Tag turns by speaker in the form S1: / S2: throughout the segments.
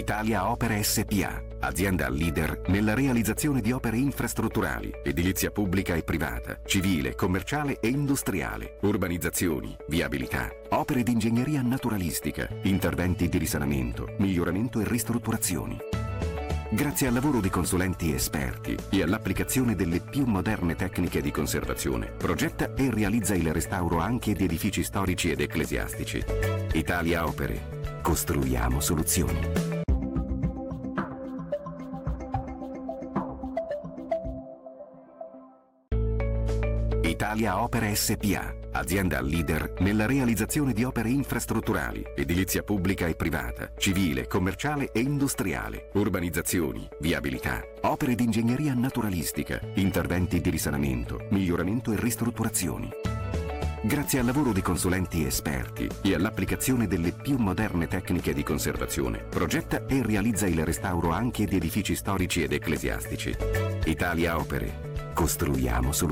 S1: Italia Opere SpA, azienda leader nella realizzazione di opere infrastrutturali, edilizia pubblica e privata, civile, commerciale e industriale, urbanizzazioni, viabilità, opere di ingegneria naturalistica, interventi di risanamento, miglioramento e ristrutturazioni. Grazie al lavoro di consulenti esperti e all'applicazione delle più moderne tecniche di conservazione, progetta e realizza il restauro anche di edifici storici ed ecclesiastici. Italia Opere. Costruiamo soluzioni. Italia Opere SpA, azienda leader nella realizzazione di opere infrastrutturali, edilizia pubblica e privata, civile, commerciale e industriale, urbanizzazioni, viabilità, opere di ingegneria naturalistica, interventi di risanamento, miglioramento e ristrutturazioni. Grazie al lavoro di consulenti esperti e all'applicazione delle più moderne tecniche di conservazione, progetta e realizza il restauro anche di edifici storici ed ecclesiastici. Italia Opere. Costruiamo soluzioni.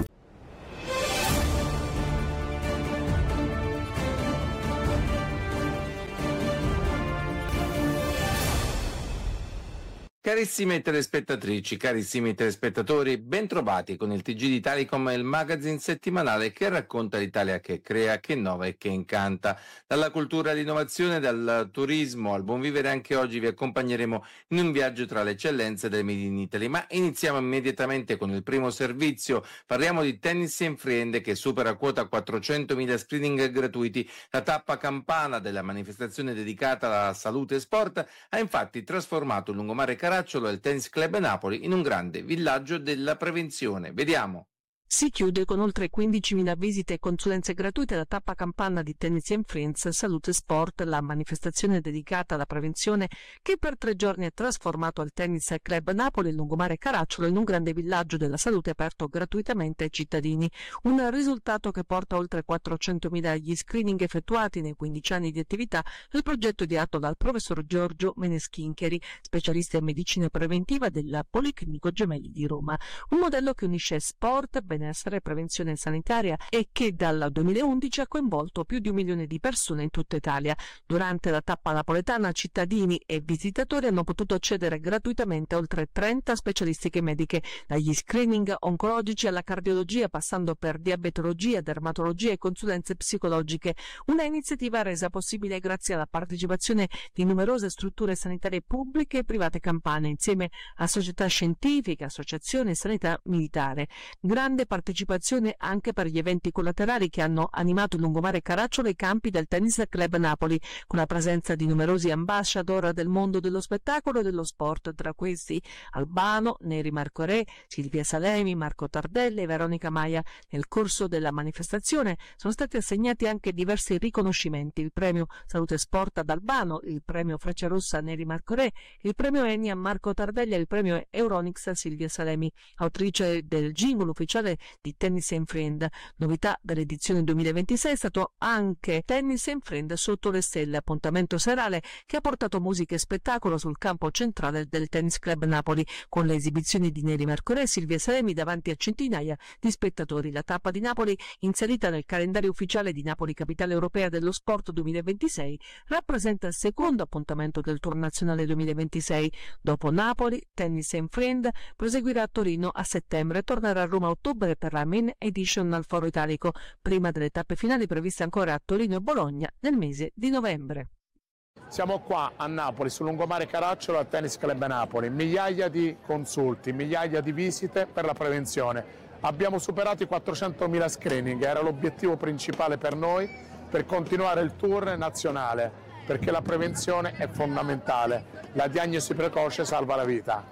S2: Carissime telespettatrici, carissimi telespettatori, bentrovati con il TG di Italicom, il magazine settimanale che racconta l'Italia che crea, che innova e che incanta. Dalla cultura all'innovazione, dal turismo al buon vivere, anche oggi vi accompagneremo in un viaggio tra le eccellenze del Made in Italy. Ma iniziamo immediatamente con il primo servizio. Parliamo di Tennis & Friend, che supera quota 400.000 screening gratuiti. La tappa campana della manifestazione dedicata alla salute e sport ha infatti trasformato il lungomare Caracciolo e il Tennis Club Napoli in un grande villaggio della prevenzione. Vediamo.
S3: Si chiude con oltre 15.000 visite e consulenze gratuite la tappa campana di Tennis & Friends Salute Sport, la manifestazione dedicata alla prevenzione che per 3 giorni ha trasformato il Tennis Club Napoli, il lungomare Caracciolo, in un grande villaggio della salute aperto gratuitamente ai cittadini. Un risultato che porta oltre 400.000 gli screening effettuati nei 15 anni di attività del progetto ideato dal professor Giorgio Meneschincheri, specialista in medicina preventiva del Policlinico Gemelli di Roma. Un modello che unisce sport, benessere e prevenzione sanitaria e che dal 2011 ha coinvolto più di 1 milione di persone in tutta Italia. Durante la tappa napoletana cittadini e visitatori hanno potuto accedere gratuitamente a oltre 30 specialistiche mediche, dagli screening oncologici alla cardiologia, passando per diabetologia, dermatologia e consulenze psicologiche. Una iniziativa resa possibile grazie alla partecipazione di numerose strutture sanitarie pubbliche e private campane, insieme a società scientifiche, associazioni e sanità militare. Grande partecipazione anche per gli eventi collaterali che hanno animato il lungomare Caracciolo e i campi del Tennis Club Napoli, con la presenza di numerosi ambassador del mondo dello spettacolo e dello sport, tra questi Albano, Neri Marco Re, Silvia Salemi, Marco Tardelli e Veronica Maia. Nel corso della manifestazione sono stati assegnati anche diversi riconoscimenti: il premio Salute Sport ad Albano, il premio Frecciarossa a Neri Marco Re, il premio Eni a Marco Tardelli e il premio Euronix a Silvia Salemi. Autrice del jingle ufficiale di Tennis & Friend. Novità dell'edizione 2026 è stato anche Tennis & Friend sotto le stelle, appuntamento serale che ha portato musica e spettacolo sul campo centrale del Tennis Club Napoli, con le esibizioni di Neri Marcorè e Silvia Salemi davanti a centinaia di spettatori. La tappa di Napoli, inserita nel calendario ufficiale di Napoli Capitale Europea dello Sport 2026, rappresenta il secondo appuntamento del Tour Nazionale 2026. Dopo Napoli, Tennis & Friend proseguirà a Torino a settembre e tornerà a Roma a ottobre per la Main Edition al Foro Italico, prima delle tappe finali previste ancora a Torino e Bologna nel mese di novembre.
S4: Siamo qua a Napoli, sul lungomare Caracciolo al Tennis Club Napoli. Migliaia di consulti, migliaia di visite per la prevenzione. Abbiamo superato i 400.000 screening, era l'obiettivo principale per noi per continuare il tour nazionale, perché la prevenzione è fondamentale. La diagnosi precoce salva la vita.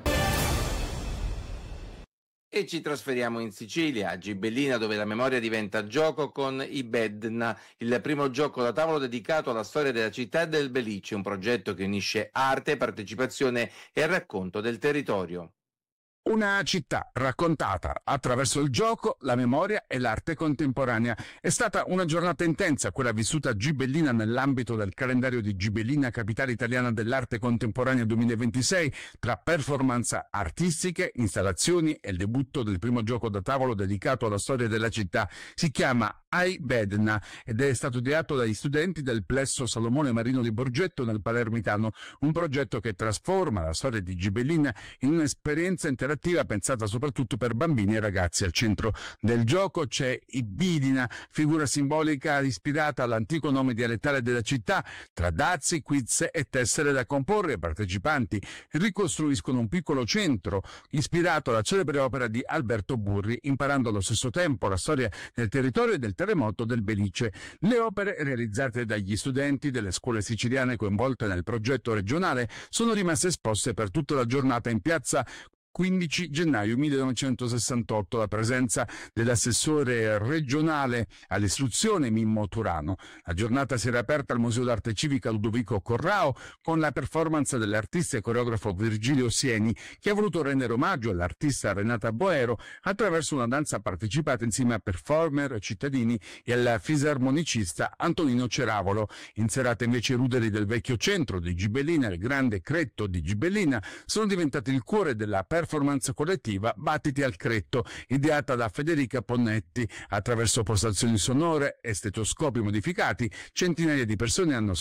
S2: E ci trasferiamo in Sicilia, a Gibellina, dove la memoria diventa gioco con i Bedna, il primo gioco da tavolo dedicato alla storia della città e del Belice, un progetto che unisce arte, partecipazione e racconto del territorio.
S5: Una città raccontata attraverso il gioco, la memoria e l'arte contemporanea. È stata una giornata intensa quella vissuta a Gibellina nell'ambito del calendario di Gibellina, capitale italiana dell'arte contemporanea 2026, tra performance artistiche, installazioni e il debutto del primo gioco da tavolo dedicato alla storia della città. Si chiama Ai Bedna ed è stato ideato dagli studenti del Plesso Salomone Marino di Borgetto nel Palermitano, un progetto che trasforma la storia di Gibellina in un'esperienza interattiva pensata soprattutto per bambini e ragazzi. Al centro del gioco c'è Ibidina, figura simbolica ispirata all'antico nome dialettale della città. Tra dazi, quiz e tessere da comporre, i partecipanti ricostruiscono un piccolo centro ispirato alla celebre opera di Alberto Burri, imparando allo stesso tempo la storia del territorio e del terremoto del Belice. Le opere realizzate dagli studenti delle scuole siciliane coinvolte nel progetto regionale sono rimaste esposte per tutta la giornata in piazza 15 gennaio 1968, la presenza dell'assessore regionale all'istruzione Mimmo Turano. La giornata si era aperta al Museo d'Arte Civica Ludovico Corrao con la performance dell'artista e coreografo Virgilio Sieni, che ha voluto rendere omaggio all'artista Renata Boero attraverso una danza partecipata insieme a performer, cittadini e al fisarmonicista Antonino Ceravolo. In serata invece i ruderi del vecchio centro di Gibellina e il grande cretto di Gibellina sono diventati il cuore della performance collettiva Battiti al Cretto, ideata da Federica Ponnetti. Attraverso postazioni sonore e stetoscopi modificati, centinaia di persone hanno